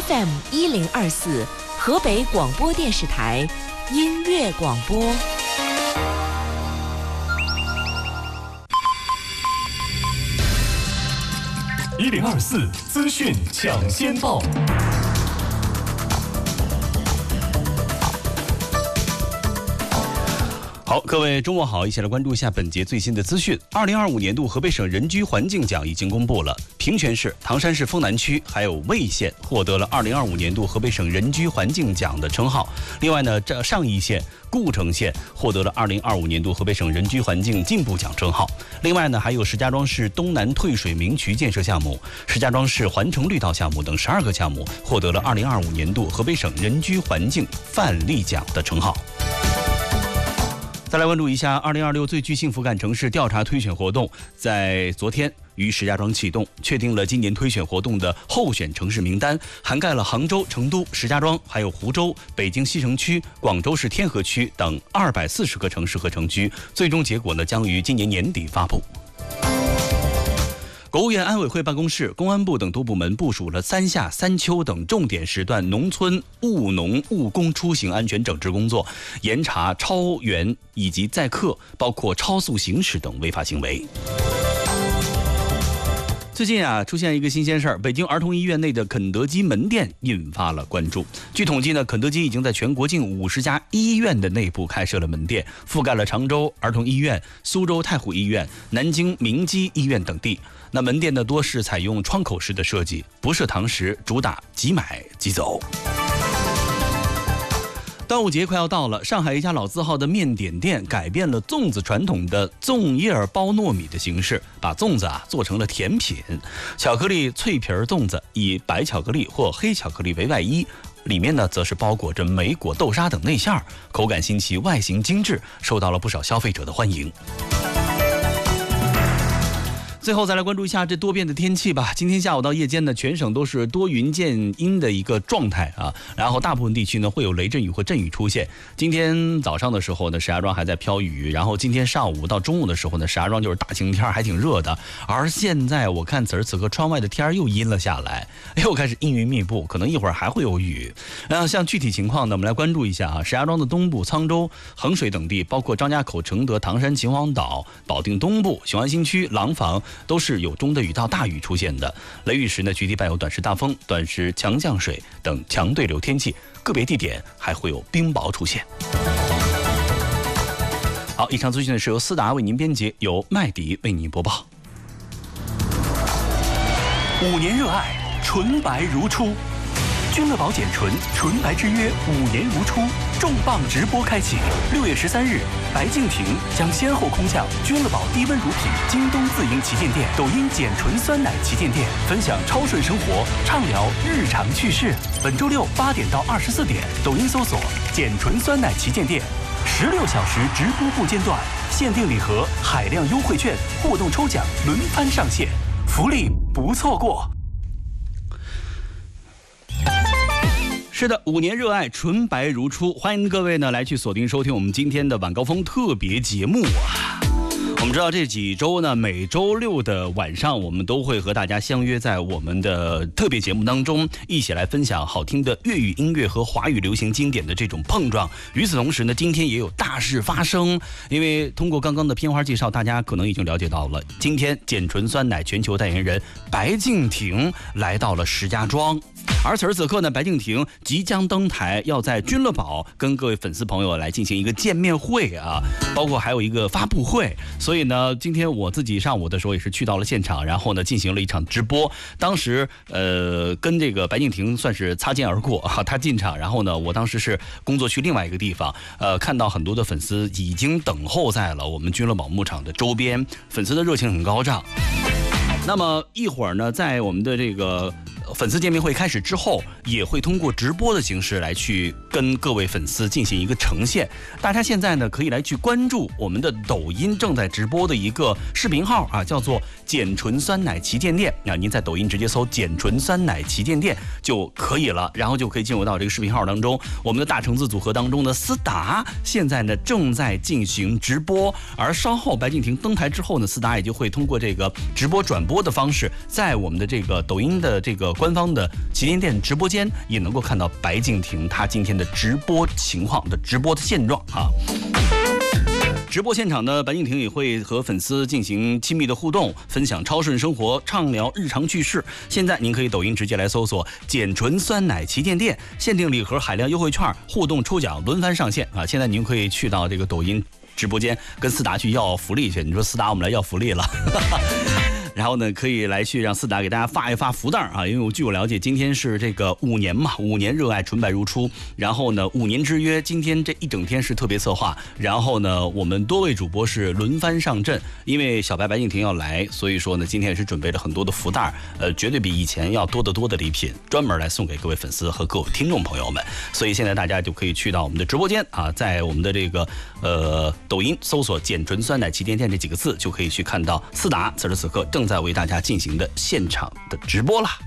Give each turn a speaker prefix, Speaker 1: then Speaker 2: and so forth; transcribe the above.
Speaker 1: FM1024河北广播电视台音乐广播。
Speaker 2: 1024资讯抢先报。好，各位周末好，一起来关注一下本节最新的资讯。2025年度河北省人居环境奖已经公布了，平泉市、唐山市丰南区还有魏县获得了2025年度河北省人居环境奖的称号。另外呢，上邑县、故城县获得了2025年度河北省人居环境进步奖称号。另外呢，还有石家庄市东南退水明渠建设项目、石家庄市环城绿道项目等12个项目获得了2025年度河北省人居环境范例奖的称号。再来关注一下2026最具幸福感城市调查推选活动，在昨天于石家庄启动，确定了今年推选活动的候选城市名单，涵盖了杭州、成都、石家庄，还有湖州、北京西城区、广州市天河区等240个城市和城区。最终结果呢，将于今年年底发布。国务院安委会办公室、公安部等多部门部署了3夏3秋等重点时段农村务农务工出行安全整治工作，严查超员以及载客，包括超速行驶等违法行为。最近出现一个新鲜事儿，北京儿童医院内的肯德基门店引发了关注。据统计呢，肯德基已经在全国近50家医院的内部开设了门店，覆盖了常州儿童医院、苏州太湖医院、南京明基医院等地。那门店呢，多是采用窗口式的设计，不设堂食，主打即买即走。端午节快要到了，上海一家老字号的面点店改变了粽子传统的粽叶包糯米的形式，把粽子做成了甜品。巧克力脆皮粽子以白巧克力或黑巧克力为外衣，里面呢则是包裹着莓果、豆沙等内馅，口感新奇，外形精致，受到了不少消费者的欢迎。最后再来关注一下这多变的天气吧。今天下午到夜间呢，全省都是多云见阴的一个状态然后大部分地区呢会有雷阵雨或阵雨出现。今天早上的时候呢，石家庄还在飘雨，然后今天上午到中午的时候呢，石家庄就是大晴天，还挺热的。而现在我看此时此刻窗外的天又阴了下来，又开始阴云密布，可能一会儿还会有雨。像具体情况呢，我们来关注一下石家庄的东部、沧州、衡水等地，包括张家口、承德、唐山、秦皇岛、保定东部、雄安新区、廊坊都是有中的雨到大雨出现的。雷雨时呢，局地伴有短时大风、短时强降水等强对流天气，个别地点还会有冰雹出现。好，以上资讯呢是由思达为您编辑，由麦迪为您播报。
Speaker 3: 5年热爱，纯白如初。君乐宝简纯纯白之约5年如初重磅直播开启。6月13日，白敬亭将先后空降君乐宝低温乳品京东自营旗舰店、抖音简纯酸奶旗舰店，分享超顺生活，畅聊日常趣事。本周六8点到24点，抖音搜索简纯酸奶旗舰店，16小时直播不间断，限定礼盒、海量优惠券、互动抽奖轮番上线，福利不错过。
Speaker 2: 是的，5年热爱，纯白如初，欢迎各位呢来去锁定收听我们今天的晚高峰特别节目我们知道这几周呢，每周六的晚上，我们都会和大家相约在我们的特别节目当中，一起来分享好听的粤语音乐和华语流行经典的这种碰撞。与此同时呢，今天也有大事发生，因为通过刚刚的片花介绍，大家可能已经了解到了，今天简纯酸奶全球代言人白敬亭来到了石家庄。而此时此刻呢，白敬亭即将登台，要在君乐宝跟各位粉丝朋友来进行一个见面会包括还有一个发布会。所以呢，今天我自己上午的时候也是去到了现场，然后呢进行了一场直播。当时跟这个白敬亭算是擦肩而过他进场，然后呢我当时是工作区另外一个地方，看到很多的粉丝已经等候在了我们君乐宝牧场的周边，粉丝的热情很高涨。那么一会儿呢，在我们的这个粉丝见面会开始之后，也会通过直播的形式来去跟各位粉丝进行一个呈现。大家现在呢可以来去关注我们的抖音正在直播的一个视频号叫做简纯酸奶旗舰店。您在抖音直接搜简纯酸奶旗舰店就可以了，然后就可以进入到这个视频号当中。我们的大橙子组合当中的思达现在呢正在进行直播，而稍后白敬亭登台之后呢，思达也就会通过这个直播转播播的方式，在我们的这个抖音的这个官方的旗舰店直播间，也能够看到白敬亭他今天的直播情况的直播的现状啊。直播现场呢，白敬亭也会和粉丝进行亲密的互动，分享超顺生活，畅聊日常趣事。现在您可以抖音直接来搜索简纯酸奶旗舰店，限定礼盒海量优惠券，互动抽奖轮番上线啊！现在您可以去到这个抖音直播间跟思达去要福利去，你说思达我们来要福利了。然后呢，可以来去让思达给大家发一发福袋啊！因为据我了解，今天是这个5年嘛，5年热爱纯白如初。然后呢，5年之约，今天这一整天是特别策划。然后呢，我们多位主播是轮番上阵，因为小白敬亭要来，所以说呢，今天也是准备了很多的福袋，绝对比以前要多得多的礼品，专门来送给各位粉丝和各位听众朋友们。所以现在大家就可以去到我们的直播间啊，在我们的这个抖音搜索“简纯酸奶旗舰店”这几个字，就可以去看到思达此时此刻正在为大家进行的现场的直播啦。